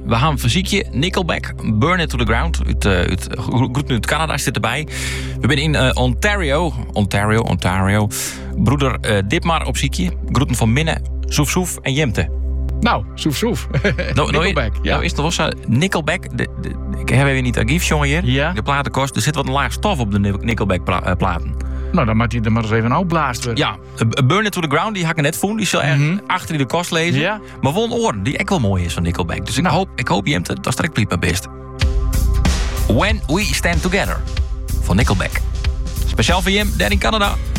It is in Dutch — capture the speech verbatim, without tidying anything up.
we gaan een fysiekje. Nickelback, Burn It To The Ground. Uit, uh, uit, uit, uit Canada zit erbij. We zijn in uh, Ontario. Ontario, Ontario. Broeder uh, Dipmar op ziekje. Groeten van Minne, Soef Soef en Jemte. Nou, soef soef. No, Nickelback, no, ja. Nou is het wel zo. Nickelback, de, de, ik heb even niet archief, jongen hier. Ja. De platenkost, er zit wat een laag stof op de Nickelback pla- uh, platen. Nou, dan moet hij er maar eens even uitblaast worden. Ja, uh, Burn It To The Ground, die had ik net voelen. Die zal er Mhm. achter in de kost lezen. Ja. Maar wel een oren, die echt wel mooi is van Nickelback. Dus ik Nou. hoop, ik hoop je hem te, dat strekt prima best. When We Stand Together van Nickelback. Speciaal voor Jim, daar in Canada.